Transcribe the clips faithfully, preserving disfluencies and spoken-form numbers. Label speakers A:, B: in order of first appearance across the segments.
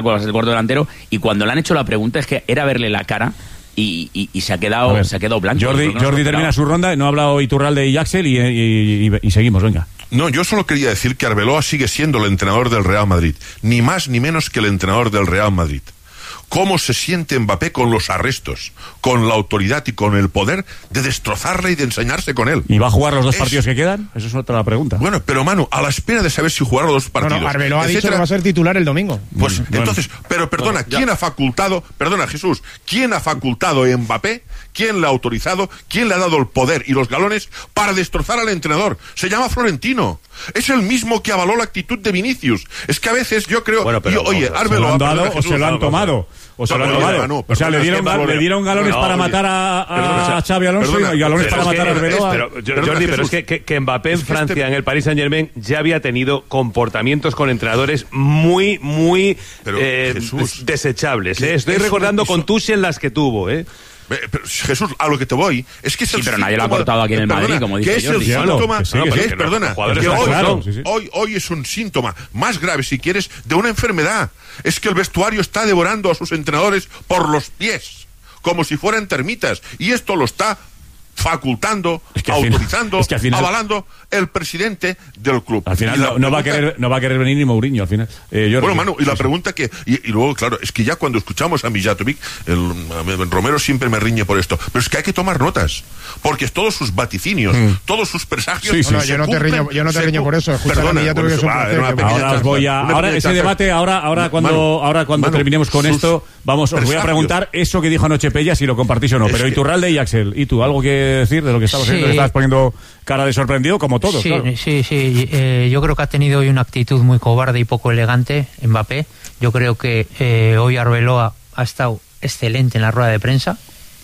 A: cuál va a ser el cuarto delantero, y cuando le han hecho la pregunta es que era verle la cara y, y, y se ha quedado se ha quedado blanco.
B: Jordi, Jordi termina su ronda, no ha hablado Iturralde y Axel y, y, y, y seguimos, venga.
C: No, yo solo quería decir que Arbeloa sigue siendo el entrenador del Real Madrid, ni más ni menos que el entrenador del Real Madrid. ¿Cómo se siente Mbappé con los arrestos, con la autoridad y con el poder de destrozarle y de enseñarse con él?
B: ¿Y va a jugar los dos
C: es...
B: partidos que quedan? Esa es otra pregunta.
C: Bueno, pero Manu, a la espera de saber si jugará los dos partidos.
D: Bueno, Arbeloa ha dicho que va a ser titular el domingo.
C: Pues
B: bueno.
C: entonces, pero perdona,
B: bueno,
C: ¿quién ha facultado, perdona Jesús, quién ha facultado a Mbappé, quién le ha autorizado, quién le ha dado el poder y los galones para destrozar al entrenador? Se llama Florentino. Es el mismo que avaló la actitud de Vinicius. Es que a veces yo creo,
E: bueno, pero,
C: yo, oye,
E: no,
C: Arbeloa,
B: ¿se lo han dado
C: perdona,
B: o se lo han tomado? O se lo han tomado.
C: No,
B: o sea, le dieron,
C: perdona,
B: le dieron galones
C: no,
B: para
C: oye,
B: matar a, a,
C: perdona,
B: a Xavi Alonso
C: perdona,
B: y galones
C: pero
B: para
C: es que
B: matar a
C: es-
B: Arbeloa.
E: Pero,
C: Perdona,
E: Jordi, pero
C: Jesús.
E: es que, que, que Mbappé en
C: Es que
E: Francia,
C: este-
E: en el Paris Saint-Germain, ya había tenido comportamientos con entrenadores muy, muy
C: Pero,
E: eh,
C: Jesús,
E: desechables.
C: que
E: ¿eh? Estoy
C: eso-
E: recordando
C: eso-
E: con Tuchel las que tuvo, ¿eh?
C: Eh, pero, Jesús, a lo que te voy es que es
A: Sí,
C: el
A: pero nadie lo ha
C: síntoma-
A: cortado aquí en el
C: perdona,
A: Madrid, como dice
C: que es el
A: Jordi.
B: Claro,
C: síntoma,
B: que sí,
C: no,
B: que
C: que
B: sí.
C: es,
E: que los
C: perdona,
E: jugadores
C: que
E: son
C: hoy,
B: claro, sí, sí.
C: hoy, hoy es un síntoma más grave, si quieres, de una enfermedad. Es que el vestuario está devorando a sus entrenadores por los pies, como si fueran termitas, y esto lo está facultando,
B: Es que al final-
C: autorizando,
B: es que al final-
C: avalando el presidente del club.
B: Al final
C: Y la
B: no, no va a
C: pregunta-
B: querer, no va a querer venir ni Mourinho al final. Eh, Jordi.
C: Bueno, Manu, y la
B: Sí, sí.
C: pregunta que... Y, y luego, claro, es que ya cuando escuchamos a Mijatovic, el, el Romero siempre me riñe por esto, pero es que hay que tomar notas, porque todos sus vaticinios,
B: Mm.
C: todos sus presagios...
B: Sí, sí.
D: No, no,
C: se
D: yo no te
C: cumplen,
D: riño- yo no te
C: se
D: riño
C: cum-
D: por eso. Escuchar a
C: Perdona,
D: Mijatovic
C: bueno,
D: es un
C: va,
D: placer,
C: era una
D: que-
C: pequeña
B: Ahora os
C: chanza,
B: voy a,
C: una
B: ahora
C: pequeña
B: ese
C: chanza.
B: debate, ahora, ahora cuando,
C: Manu,
B: ahora cuando
C: Manu,
B: terminemos con
C: sus
B: esto, vamos, os voy a
C: presagios.
B: preguntar eso que dijo anoche Pella, si lo compartís o no.
C: Es
B: Pero
C: que-
B: Iturralde y Axel, ¿y tú algo que decir de lo que estabas
F: Sí.
B: viendo? Le estabas poniendo cara de sorprendido, como todos,
F: sí,
B: claro.
F: sí, sí. Eh, yo creo que ha tenido hoy una actitud muy cobarde y poco elegante Mbappé. Yo creo que eh, hoy Arbeloa ha estado excelente en la rueda de prensa.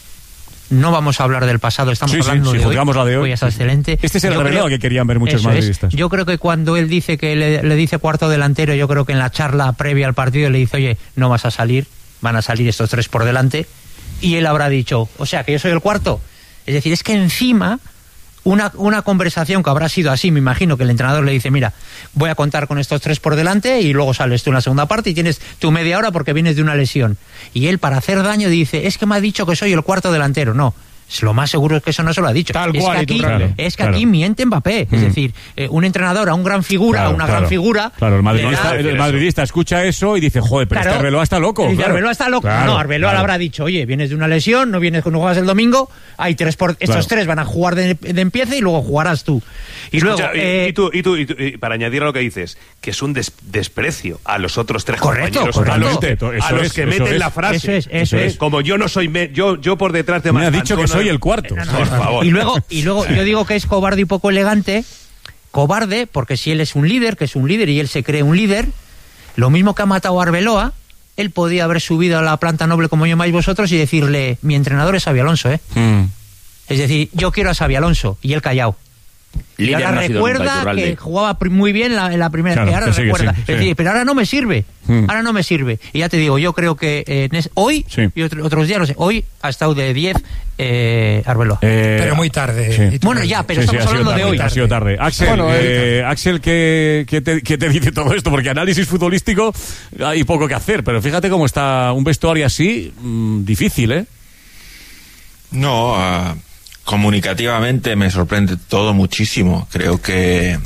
F: No vamos a hablar del pasado, estamos
B: Sí, sí,
F: hablando
B: si
F: de
B: juzgamos
F: hoy.
B: la de hoy.
F: Hoy está excelente.
B: Este es el
F: Yo
B: Arbeloa
F: creo-
B: que querían ver muchos
F: Eso es.
B: madridistas.
F: Yo creo que cuando él dice que le, le dice cuarto delantero, yo creo que en la charla previa al partido le dice, oye, no vas a salir, van a salir estos tres por delante. Y él habrá dicho, o sea, que yo soy el cuarto. Es decir, es que encima... Una, una conversación que habrá sido así, me imagino que el entrenador le dice, mira, voy a contar con estos tres por delante y luego sales tú en la segunda parte y tienes tu media hora porque vienes de una lesión. Y él, para hacer daño, dice, es que me ha dicho que soy el cuarto delantero. No, lo más seguro es que eso no se lo ha dicho.
D: Tal
F: es
D: cual,
F: que
D: y tú,
F: aquí,
D: claro,
F: es que
B: claro.
F: aquí miente Mbappé. Es
B: Mm.
F: decir, eh, un entrenador a un gran figura,
B: Claro,
F: a una
B: claro.
F: gran figura...
B: Claro, el
F: le
B: madridista,
F: da-
B: el madridista escucha eso y dice, joder, pero
F: Claro.
B: este Arbeloa está loco.
F: Y dice,
B: claro.
F: Arbeloa está loco.
B: Claro,
F: no, Arbeloa
B: claro.
F: le habrá dicho, oye, vienes de una lesión, no vienes, no juegas el domingo, hay tres por, estos
B: Claro.
F: tres van a jugar de, de empiece y luego jugarás tú. Y luego,
E: Escucha, y-
F: eh,
E: y, tú, y, tú, y tú, y para añadir a lo que dices, que es un des- desprecio a los otros tres
F: Correcto,
E: compañeros,
F: correcto.
E: a los, que-
B: Eso
E: a los
B: es,
E: que
B: eso
E: meten
B: es.
E: la frase.
F: Eso es, eso
B: Eso es.
F: es.
E: Como yo no soy, me- yo, yo por detrás de
B: Me ha
E: Marc
B: dicho que
E: Antonio-
B: soy el cuarto.
F: No, no,
E: Por
F: no.
E: favor.
F: Y luego, y luego yo digo que es cobarde y poco elegante. Cobarde, porque si él es un líder, que es un líder y él se cree un líder, lo mismo que ha matado a Arbeloa, él podía haber subido a la planta noble como llamáis vosotros y decirle, mi entrenador es Xabi Alonso, ¿eh?
B: Mm.
F: Es decir, yo quiero a Xabi Alonso, y él callado. Y
A: Líder
F: ahora
A: no ha sido nunca
F: recuerda
A: Iturralde.
F: que jugaba pr- muy bien la, en la primera,
B: Claro,
F: que ahora
B: que sí, que
F: recuerda.
B: sí,
F: es
B: sí.
F: decir, pero ahora no me sirve.
B: Mm.
F: Ahora no me sirve. Y ya te digo, yo creo que eh, en es- hoy
B: Sí.
F: y otro- otros días, no sé, hoy ha estado de diez eh, Arbeloa.
B: Eh,
G: Pero muy tarde.
B: sí.
G: Iturralde.
F: Bueno, ya, pero
B: Sí, sí,
F: estamos
B: ha sido
F: hablando de
B: tarde,
F: hoy.
B: Ha sido tarde. Axel,
D: Bueno,
B: eh, Axel ¿qué, qué te, qué te dice todo esto? Porque análisis futbolístico hay poco que hacer, pero fíjate cómo está un vestuario así, mmm, difícil, ¿eh?
H: No, ah, comunicativamente me sorprende todo muchísimo. Creo que,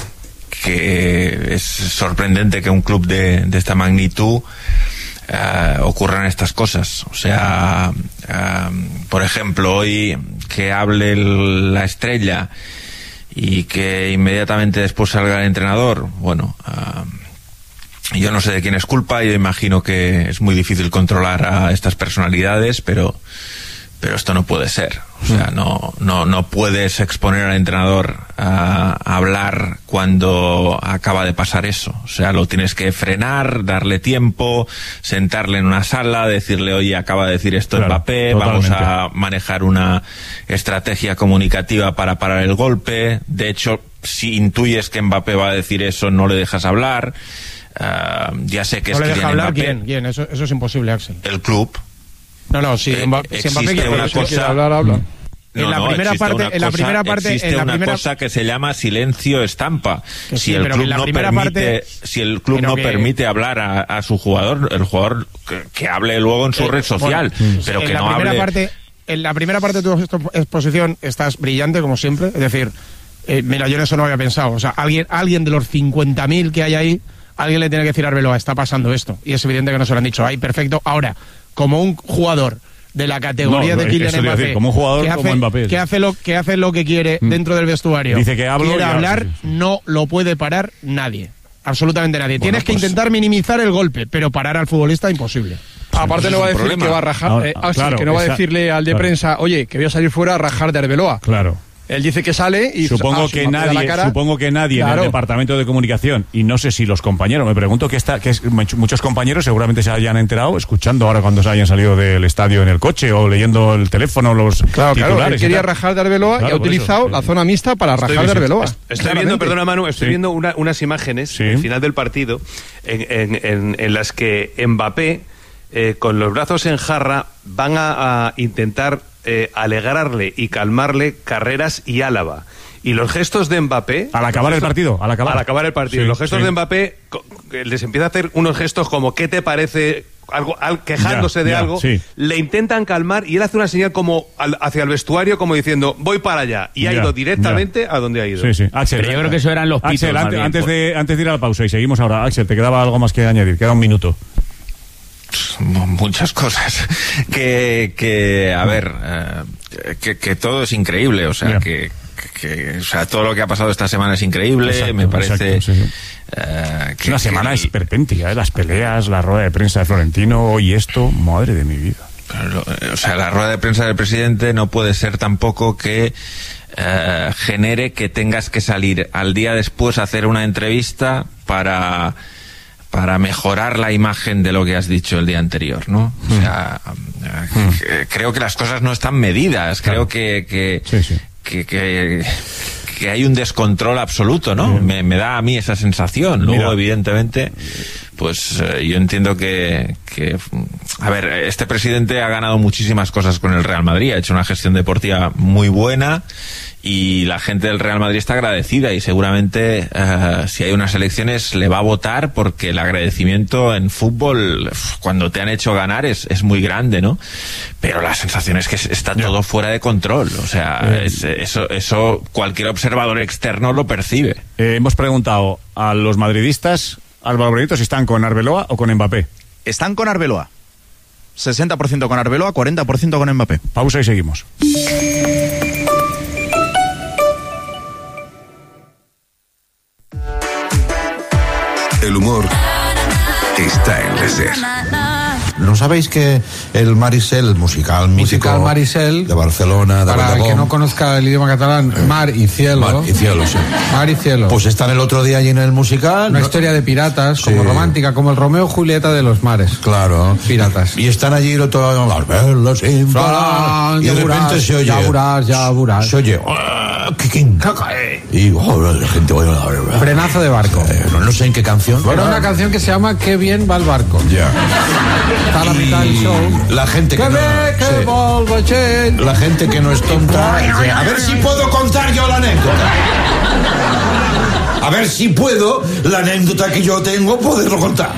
H: que es sorprendente que un club de, de esta magnitud ah, ocurran estas cosas. O sea, ah, por ejemplo, hoy que hable el- la estrella y que inmediatamente después salga el entrenador, bueno, ah, yo no sé de quién es culpa, yo imagino que es muy difícil controlar a estas personalidades, pero pero esto no puede ser. O sea, no no no puedes exponer al entrenador a, a hablar cuando acaba de pasar eso. O sea, lo tienes que frenar, darle tiempo, sentarle en una sala, decirle, oye, acaba de decir esto
B: Claro,
H: Mbappé,
B: totalmente.
H: vamos a manejar una estrategia comunicativa para parar el golpe. De hecho, si intuyes que Mbappé va a decir eso, no le dejas hablar. Ah, ya sé que
D: ¿No
H: es
D: le deja
H: Kylian
D: hablar
H: Mbappé,
D: quién? ¿Quién? Eso, eso es imposible, Axel.
H: El club.
D: No, no, si,
H: Eh,
D: Mba- si
H: existe
D: Mbappé quiere,
H: una
D: si quiere
H: cosa-
D: hablar, habla. En
H: No,
D: la
H: no,
D: primera
H: existe
D: parte,
H: una
D: en la
H: cosa-
D: primera parte,
H: existe
D: en la
H: una
D: primera
H: cosa que se llama silencio estampa.
D: Que
H: si
D: sí,
H: el
D: pero
H: club
D: en la
H: no
D: primera
H: permite,
D: parte-
H: si el club
D: pero
H: no
D: que-
H: permite hablar a, a su jugador, el jugador que, que hable luego en su
D: Eh,
H: red social,
D: bueno,
H: pero
D: en
H: que
D: la
H: no
D: primera
H: hable.
D: parte, en la primera parte de tu expo- exposición estás brillante, como siempre. Es decir, eh, mira, yo en eso no había pensado. O sea, alguien, alguien de los cincuenta mil que hay ahí, alguien le tiene que decir a Arbeloa, está pasando esto. Y es evidente que no se lo han dicho. Ahí, perfecto. Ahora, como un jugador de la categoría
B: No,
D: de
B: eso
D: Kylian
B: te iba a
D: Mbappé,
B: decir, como un jugador
D: que
B: como
D: hace,
B: Mbappé.
D: que hace lo que hace lo que quiere
B: Mm.
D: dentro del vestuario,
B: Dice que hablo
D: quiere
B: y hablo,
D: hablar,
B: sí, sí.
D: no lo puede parar nadie. Absolutamente nadie.
B: Bueno,
D: Tienes que
B: pues-
D: intentar minimizar el golpe, pero parar al futbolista imposible.
G: Aparte
H: Ese
G: no
H: es
G: va a
H: un
G: decir
H: problema.
G: que va a rajar,
B: Ahora,
G: eh, Axel,
B: claro,
G: que no va a
B: esa-
G: decirle al de
B: claro.
G: prensa, oye, que voy a salir fuera a rajar de Arbeloa.
B: Claro.
G: Él dice que sale y
B: Supongo
G: ah,
B: que
G: se me pega
B: nadie,
G: la cara.
B: supongo que nadie en
G: Claro.
B: el departamento de comunicación, y no sé si los compañeros, me pregunto que está, que es- muchos compañeros seguramente se hayan enterado escuchando ahora cuando se hayan salido del estadio en el coche o leyendo el teléfono los
G: Claro, claro,
B: titulares.
G: él
B: y
G: quería
B: tal.
G: rajar de Arbeloa
B: Claro,
G: y ha
B: por eso,
G: utilizado
B: sí.
G: la zona mixta para
E: Estoy
G: rajar de
E: viendo-
G: Arbeloa.
E: Estoy viendo,
G: Claramente.
E: perdona Manu, estoy
B: Sí.
E: viendo una- unas imágenes
B: Sí.
E: al final del partido en, en- en- en las que Mbappé, eh, con los brazos en jarra, van a, a intentar eh, alegrarle y calmarle Carreras y Álava. Y los gestos de Mbappé...
B: Al acabar
E: los
B: el
E: gestos-
B: partido, al acabar.
E: Al acabar el partido.
B: Sí,
E: los gestos
B: sí.
E: de Mbappé co- que les empieza a hacer unos gestos como ¿qué te parece? Algo, al- quejándose
B: Ya,
E: de
B: ya,
E: algo,
B: sí.
E: le intentan calmar y él hace una señal como al- hacia el vestuario como diciendo voy para allá y ha
B: Ya,
E: ido directamente a donde ha ido.
B: Sí, sí. Axel,
A: Pero yo creo que eso eran los pitos,
B: Axel,
A: más
B: antes,
A: bien,
B: antes
A: pues.
B: de, antes de ir a la pausa y seguimos ahora. Axel, te quedaba algo más que añadir, queda un minuto.
H: Muchas cosas que, que a ver, eh, que, que todo es increíble, o sea,
B: Ya.
H: que, que o sea, todo lo que ha pasado esta semana es increíble,
B: Exacto,
H: me parece
B: exacto, sí, sí.
H: eh,
B: Es
H: que-
B: una
H: que
B: semana
H: el-
B: esperpéntica, ¿eh? Las peleas, la rueda de prensa de Florentino y esto, madre de mi vida.
H: Pero, o sea, la rueda de prensa del presidente no puede ser tampoco que eh, genere que tengas que salir al día después a hacer una entrevista para para mejorar la imagen de lo que has dicho el día anterior, ¿no? O sea, eh, que- creo que las cosas no están medidas, creo que que,
B: Sí, sí.
H: que, que que hay un descontrol absoluto, ¿no? Me, me da a mí esa sensación. Luego,
B: Mira.
H: evidentemente, pues eh, yo entiendo que, que, a ver, este presidente ha ganado muchísimas cosas con el Real Madrid, ha hecho una gestión deportiva muy buena y la gente del Real Madrid está agradecida y seguramente eh, si hay unas elecciones le va a votar porque el agradecimiento en fútbol uf, cuando te han hecho ganar es, es muy grande, ¿no? Pero la sensación es que está todo fuera de control, o sea, es- eso, eso cualquier observador externo lo percibe.
B: Eh, hemos preguntado a los madridistas, Álvaro Benito, si están con Arbeloa o con Mbappé.
I: Están con Arbeloa. sesenta por ciento con Arbeloa, cuarenta por ciento con Mbappé.
B: Pausa y seguimos.
J: El humor está en la SER.
K: ¿No sabéis que el Marisel, el musical mítico
L: Musical Marisel,
K: de Barcelona, de
L: para el
K: Badalona,
L: que no conozca el idioma catalán, mar y cielo.
K: Mar y cielo, sí.
L: Mar y cielo.
K: Pues están el otro día allí en el musical.
L: Una
K: ¿no?
L: historia de piratas,
K: Sí.
L: como romántica, como el Romeo y Julieta de los mares.
K: Claro.
L: Piratas.
K: Y están allí el otro las velas sin parar. Y de
L: ya
K: repente
L: verás,
K: se oye.
L: Ya verás, ya verás.
K: Se oye. "Ah, Kikín". Y oh, la gente. bueno, la verdad.
L: Frenazo de barco.
K: Eh, no, no sé en qué canción.
L: Era una canción que se llama Qué bien va el barco.
K: Ya.
L: Está a la mitad del show.
K: La gente que
L: Que
K: no,
L: ve que
K: sí.
L: vol gent.
K: La gente que no es tonta dice, a ver si puedo contar yo la anécdota. A ver si puedo la anécdota que yo tengo poderlo contar.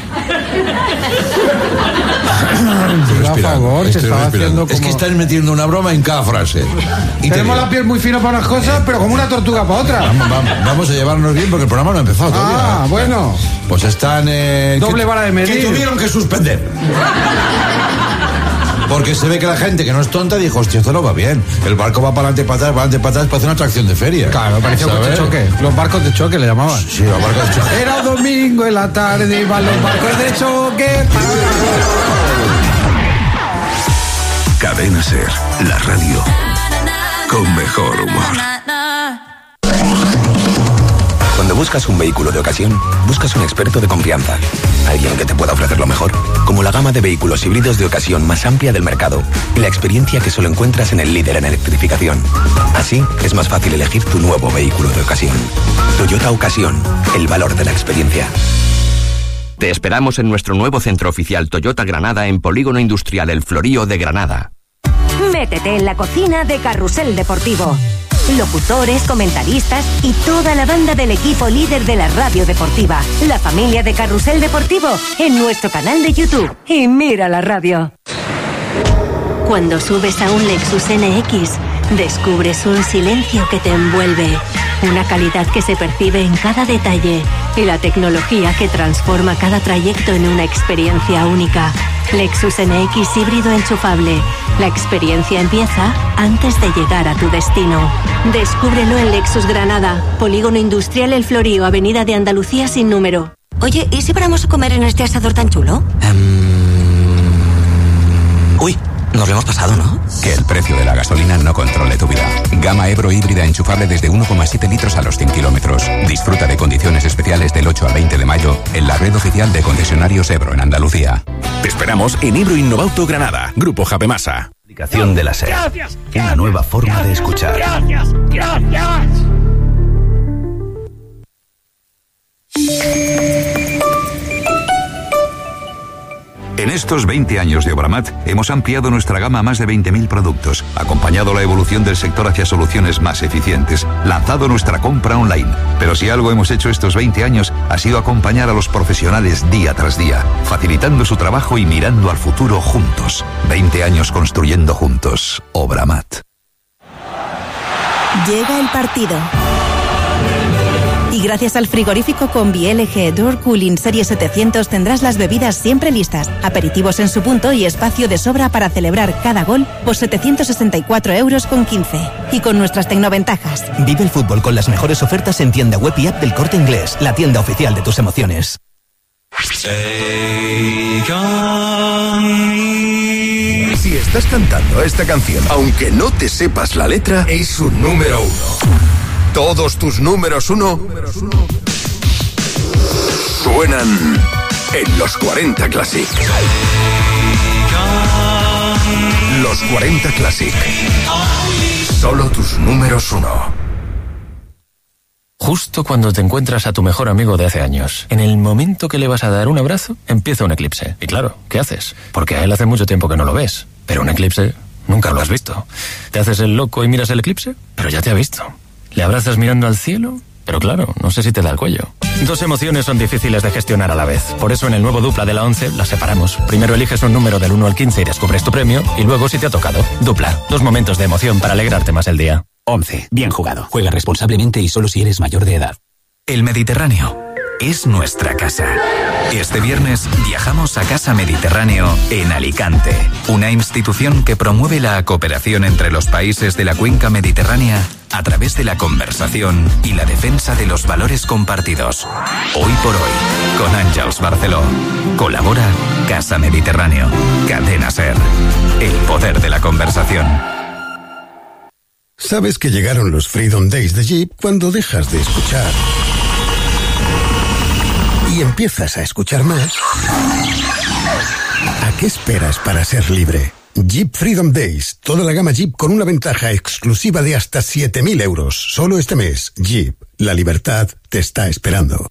L: Por favor, se
K: estoy
L: estaba
K: respirando.
L: haciendo
K: Es que
L: como-
K: están metiendo una broma en cada frase. Y te
L: Tenemos
K: digo,
L: la piel muy fina para unas cosas, pero como una tortuga para otras.
K: vamos, vamos, vamos a llevarnos bien porque el programa no ha empezado todavía.
L: Ah, bueno.
K: Pues están... eh,
L: Doble
K: que-
L: vara de medir.
K: Que tuvieron que suspender. Porque se ve que la gente que no es tonta dijo, hostia, esto no va bien. El barco va para adelante, para atrás, para adelante, para atrás, parece una atracción de feria.
L: Claro, parecía un coche de
K: ¿sabes?
L: choque. Los barcos de choque le llamaban.
K: Sí, los barcos de choque.
L: Era domingo en la tarde, iban los barcos de choque.
J: Cadena SER, la radio con mejor humor.
M: Cuando buscas un vehículo de ocasión, buscas un experto de confianza. Alguien que te pueda ofrecer lo mejor. Como la gama de vehículos híbridos de ocasión más amplia del mercado. Y la experiencia que solo encuentras en el líder en electrificación. Así, es más fácil elegir tu nuevo vehículo de ocasión. Toyota Ocasión. El valor de la experiencia.
N: Te esperamos en nuestro nuevo centro oficial Toyota Granada en Polígono Industrial El Florío de Granada.
O: Métete en la cocina de Carrusel Deportivo. Locutores, comentaristas y toda la banda del equipo líder de la radio deportiva. La familia de Carrusel Deportivo en nuestro canal de YouTube. Y mira la radio. Cuando subes a un Lexus N X, descubres un silencio que te envuelve, una calidad que se percibe en cada detalle y la tecnología que transforma cada trayecto en una experiencia única. Lexus N X híbrido enchufable. La experiencia empieza antes de llegar a tu destino. Descúbrelo en Lexus Granada, Polígono Industrial El Florío, Avenida de Andalucía sin número.
P: Oye, ¿y si paramos a comer en este asador tan chulo?
M: Um... Uy, nos lo hemos pasado, ¿no? Que el precio de la gasolina no controle tu vida. Gama Ebro híbrida enchufable desde uno coma siete litros a los cien kilómetros. Disfruta de condiciones especiales del ocho al veinte de mayo en la red oficial de concesionarios Ebro en Andalucía.
J: Te esperamos en Ebro Innovauto Granada, Grupo Japemasa.
Q: Aplicación de la SER.
J: Gracias,
Q: Una nueva forma de escuchar.
J: Gracias, gracias.
R: En estos veinte años de Obramat hemos ampliado nuestra gama a más de veinte mil productos, acompañado la evolución del sector hacia soluciones más eficientes, lanzado nuestra compra online. Pero si algo hemos hecho estos veinte años ha sido acompañar a los profesionales día tras día, facilitando su trabajo y mirando al futuro juntos. veinte años construyendo juntos. Obramat.
S: Llega el partido. Y gracias al frigorífico Combi L G Door Cooling Serie setecientos tendrás las bebidas siempre listas, aperitivos en su punto y espacio de sobra para celebrar cada gol por setecientos sesenta y cuatro euros con quince. Y con nuestras tecnoventajas.
T: Vive el fútbol con las mejores ofertas en tienda web y app del Corte Inglés, la tienda oficial de tus emociones.
U: Si estás cantando esta canción, aunque no te sepas la letra, es un número uno. Todos tus números uno suenan en los cuarenta Classic. Los cuarenta Classic. Solo tus números uno.
V: Justo cuando te encuentras a tu mejor amigo de hace años, en el momento que le vas a dar un abrazo, empieza un eclipse. Y claro, ¿qué haces? Porque a él hace mucho tiempo que no lo ves. Pero un eclipse nunca lo has visto. ¿Te haces el loco y miras el eclipse? Pero ya te ha visto. ¿Le abrazas mirando al cielo? Pero claro, no sé si te da el cuello. Dos emociones son difíciles de gestionar a la vez. Por eso en el nuevo Dupla de la once las separamos. Primero eliges un número del uno al quince y descubres tu premio. Y luego si te ha tocado. Dupla. Dos momentos de emoción para alegrarte más el día.
W: once. Bien jugado. Juega responsablemente y solo si eres mayor de edad.
X: El Mediterráneo es nuestra casa. Este viernes viajamos a Casa Mediterráneo en Alicante, una institución que promueve la cooperación entre los países de la cuenca mediterránea a través de la conversación y la defensa de los valores compartidos. Hoy por hoy, con Àngels Barceló. Colabora Casa Mediterráneo. Cadena SER. El poder de la conversación.
U: ¿Sabes que llegaron los Freedom Days de Jeep cuando dejas de escuchar y empiezas a escuchar más? ¿A qué esperas para ser libre? Jeep Freedom Days. Toda la gama Jeep con una ventaja exclusiva de hasta siete mil euros. Solo este mes. Jeep. La libertad te está esperando.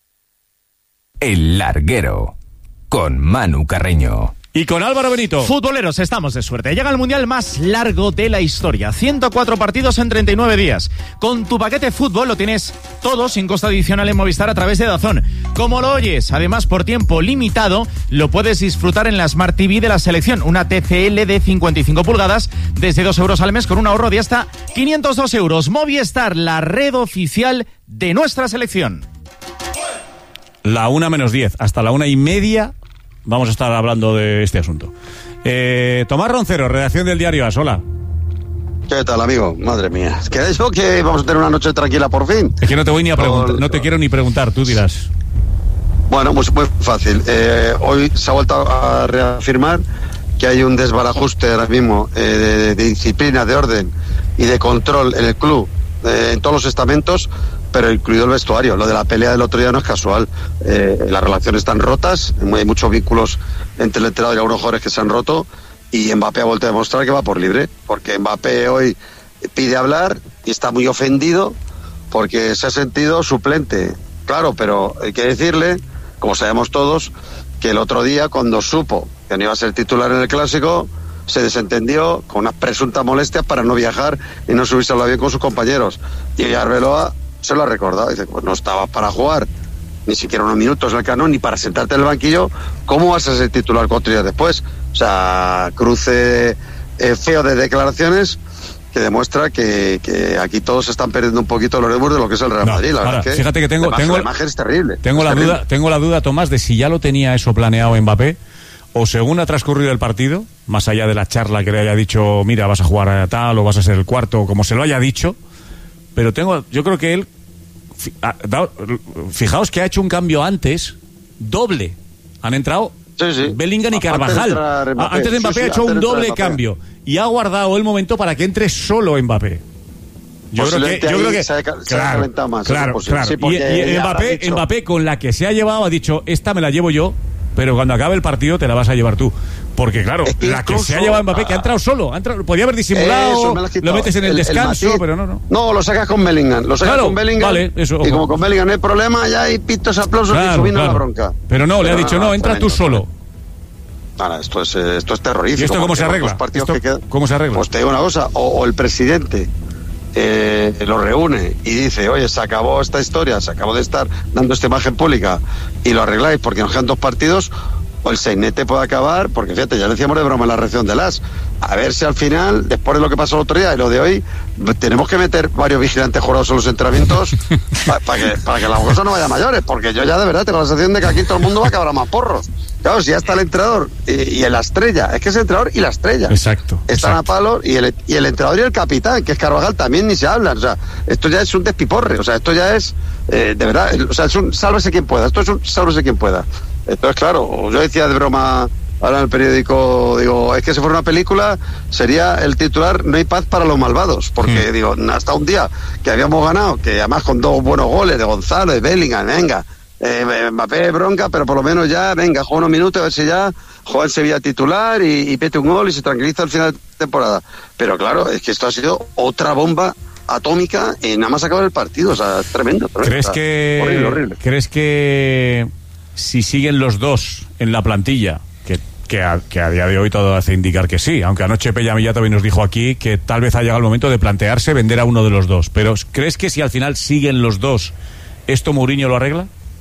X: El Larguero. Con Manu Carreño.
B: Y con Álvaro Benito.
Y: Futboleros, estamos de suerte. Llega el mundial más largo de la historia. ciento cuatro partidos en treinta y nueve días. Con tu paquete fútbol lo tienes todo sin costo adicional en Movistar a través de DAZN. Como lo oyes, además por tiempo limitado, lo puedes disfrutar en la Smart T V de la selección. Una T C L de cincuenta y cinco pulgadas desde dos euros al mes con un ahorro de hasta quinientos dos euros. Movistar, la red oficial de nuestra selección.
B: La una menos diez. Hasta la una y media vamos a estar hablando de este asunto. Eh, Tomás Roncero, redacción del diario AS. Hola.
Z: ¿Qué tal, amigo? Madre mía. ¿Es que eso que vamos a tener una noche tranquila por fin?
B: Es que no te voy ni a preguntar, no te quiero ni preguntar, tú dirás.
Z: Bueno, pues muy fácil. Eh, hoy se ha vuelto a reafirmar que hay un desbarajuste ahora mismo eh, de, de disciplina, de orden y de control en el club, eh, en todos los estamentos, pero incluido el vestuario. Lo de la pelea del otro día no es casual. Eh, las relaciones están rotas, hay muchos vínculos entre el entrenador y algunos jugadores que se han roto, y Mbappé ha vuelto a demostrar que va por libre, porque Mbappé hoy pide hablar y está muy ofendido porque se ha sentido suplente. Claro, pero hay que decirle, como sabemos todos, que el otro día, cuando supo que no iba a ser titular en el Clásico, se desentendió con unas presuntas molestias para no viajar y no subirse al avión con sus compañeros. Y Arbeloa se lo ha recordado, dice, pues no estabas para jugar ni siquiera unos minutos en el Camp Nou, ni para sentarte en el banquillo, ¿cómo vas a ser titular cuatro días después? O sea, cruce eh, feo de declaraciones que demuestra que, que aquí todos están perdiendo un poquito los nervios de lo que es el Real
B: No,
Z: Madrid. La
B: ahora,
Z: verdad que
B: fíjate que tengo,
Z: la,
B: tengo
Z: la imagen es terrible.
B: Tengo
Z: es
B: la
Z: terrible.
B: duda, tengo la duda, Tomás, de si ya lo tenía eso planeado Mbappé, o según ha transcurrido el partido, más allá de la charla que le haya dicho, mira, vas a jugar a tal o vas a ser el cuarto, como se lo haya dicho, pero tengo, yo creo que él, fijaos que ha hecho un cambio antes, doble. Han entrado
Z: sí, sí.
B: Bellingham y Carvajal. Antes de, Mbappé, antes de Mbappé sí, sí, ha hecho un doble cambio y ha guardado el momento para que entre solo Mbappé. Yo creo que, yo creo que
Z: se ha,
B: claro,
Z: se ha calentado más.
B: Claro, claro.
Z: Sí,
B: y, y Mbappé, dicho... Mbappé con la que se ha llevado ha dicho, esta me la llevo yo, pero cuando acabe el partido te la vas a llevar tú. Porque claro, es que la incluso, que se ha llevado Mbappé, que ha entrado solo, ha entrado, podía haber disimulado, me lo metes en el, el descanso, el pero no, no.
Z: No, lo sacas con Bellingham, lo sacas
B: claro,
Z: con Bellingham,
B: vale, eso,
Z: y como con Bellingham no hay problema, ya hay pitos, aplausos claro, y subiendo claro. la bronca.
B: Pero no, pero le ha dicho, no, no entra tremendo, tú solo.
Z: Nada, esto es, esto es terrorífico.
B: ¿Y esto cómo se arregla?
Z: ¿Esto
B: que quedan, ¿Cómo se arregla?
Z: Pues te digo una cosa, o, o el presidente eh, lo reúne y dice, oye, se acabó esta historia, se acabó de estar dando esta imagen pública y lo arregláis porque nos quedan dos partidos, o el sainete puede acabar, porque fíjate, ya decíamos de broma en la reacción de las, a ver si al final, después de lo que pasó el otro día y lo de hoy, tenemos que meter varios vigilantes jurados en los entrenamientos para pa que, pa que la cosa no vaya a mayores, porque yo ya de verdad tengo la sensación de que aquí todo el mundo va a acabar a más porros. Claro, si ya está el entrenador y, y la estrella, es que es el entrenador y la estrella.
B: Exacto.
Z: Están
B: exacto.
Z: a palo y el, y el entrenador y el capitán, que es Carvajal, también ni se hablan. O sea, esto ya es un despiporre, o sea, esto ya es, eh, de verdad, o sea, es un sálvese quien pueda, esto es un sálvese quien pueda. Entonces, claro, yo decía de broma ahora en el periódico, digo, es que si fuera una película sería el titular No hay paz para los malvados, porque mm. digo, hasta un día que habíamos ganado, que además con dos buenos goles de Gonzalo, de Bellingham, venga, eh, Mbappé bronca, pero por lo menos ya, venga, juega unos minutos a ver si ya juega en Sevilla titular y, y pete un gol y se tranquiliza al final de temporada. Pero claro, es que esto ha sido otra bomba atómica y nada más acabar el partido, o sea, tremendo. tremendo
B: ¿Crees
Z: o sea,
B: que
Z: horrible, horrible.
B: ¿Crees que si siguen los dos en la plantilla, que, que, a, que a día de hoy todo hace indicar que sí, aunque anoche Pellamilla también nos dijo aquí que tal vez ha llegado el momento de plantearse vender a uno de los dos, pero ¿crees que si al final siguen los dos, esto Mourinho lo arregla?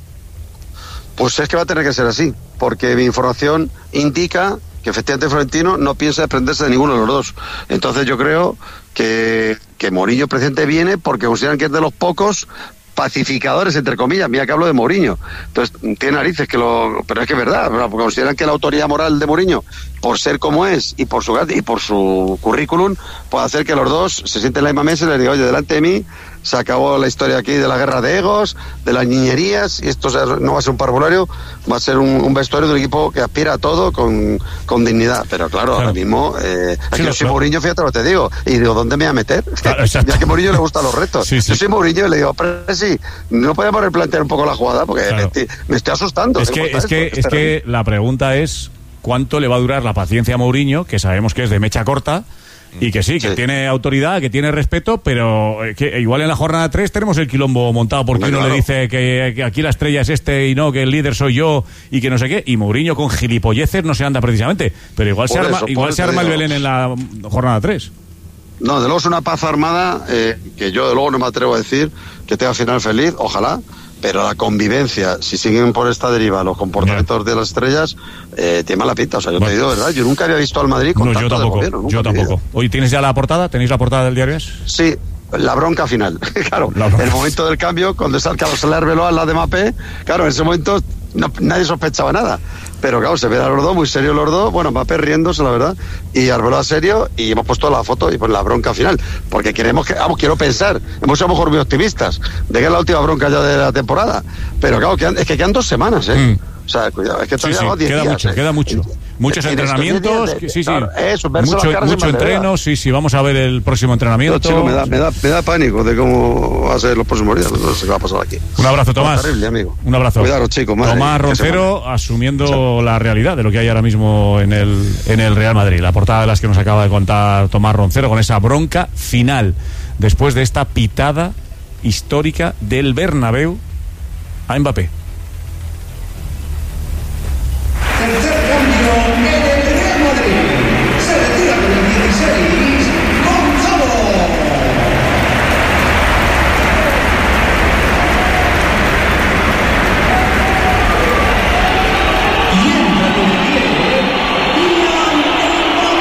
Z: Pues es que va a tener que ser así, porque mi información indica que efectivamente Florentino no piensa desprenderse de ninguno de los dos. Entonces yo creo que, que Mourinho presidente viene porque consideran que es de los pocos pacificadores, entre comillas, mira que hablo de Mourinho, entonces tiene narices que lo, pero es que es verdad, porque consideran que la autoridad moral de Mourinho, por ser como es y por su y por su currículum, puede hacer que los dos se sienten en la misma mesa y les digan, oye, delante de mí se acabó la historia aquí de la guerra de egos, de las niñerías, y esto no va a ser un parvulario, va a ser un, un vestuario de un equipo que aspira a todo con, con dignidad. Pero claro, claro. ahora mismo, eh, sí, yo soy claro. Mourinho, fíjate lo que te digo, y digo, ¿dónde me voy a meter? Claro, ya que a Mourinho le gustan los retos. Sí, sí. Yo soy Mourinho y le digo, pero sí, no podemos replantear un poco la jugada, porque claro. me, me estoy asustando.
B: Es que, es que, es que la pregunta es, ¿cuánto le va a durar la paciencia a Mourinho, que sabemos que es de mecha corta, y que sí, que sí. tiene autoridad, que tiene respeto, pero que igual en la jornada tres tenemos el quilombo montado porque Hombre, uno claro. le dice que, que aquí la estrella es este y no, que el líder soy yo y que no sé qué, y Mourinho con gilipolleces no se anda precisamente, pero igual por se arma, eso, igual se arma el Belén en la jornada tres.
Z: No, de luego es una paz armada eh, que yo de luego no me atrevo a decir que tenga final feliz, ojalá, pero la convivencia, si siguen por esta deriva los comportamientos yeah. de las estrellas, eh, tiene mala pinta. O sea, yo bueno. te digo, ¿verdad? Yo nunca había visto al Madrid con
B: no,
Z: tanto
B: yo tampoco,
Z: de gobierno.
B: Yo tampoco. Oye, ¿tienes ya la portada? ¿Tenéis la portada del diario?
Z: Sí, la bronca final. Claro, bronca. El momento del cambio, cuando sale Carlos Arbeloa al lado de Mbappé, claro, en ese momento no, nadie sospechaba nada. Pero claro, se ven a los dos, muy serios los dos, bueno, Mbappé riéndose, la verdad, y Arbeloa serio, y hemos puesto la foto y pues la bronca final, porque queremos que, vamos, quiero pensar, hemos sido a lo mejor muy optimistas, de que es la última bronca ya de la temporada, pero claro, quedan, es que quedan dos semanas, ¿eh? Mm. O sea, cuidado, es que todavía
B: sí, sí,
Z: diez
B: queda
Z: días,
B: mucho,
Z: ¿eh?
B: queda mucho. Muchos
Z: en
B: entrenamientos,
Z: de, de,
B: sí, sí.
Z: Claro, eso,
B: mucho mucho entreno, sí, sí, vamos a ver el próximo entrenamiento.
Z: No, chico, me, da, me, da, me da pánico de cómo va a ser los próximos días, no sé qué va a pasar aquí.
B: Un abrazo, Tomás.
Z: Terrible, amigo.
B: Un abrazo.
Z: Cuidado, chicos.
B: Tomás Roncero asumiendo Chao. la realidad de lo que hay ahora mismo en el, en el Real Madrid. La portada de las que nos acaba de contar Tomás Roncero con esa bronca final después de esta pitada histórica del Bernabéu a Mbappé.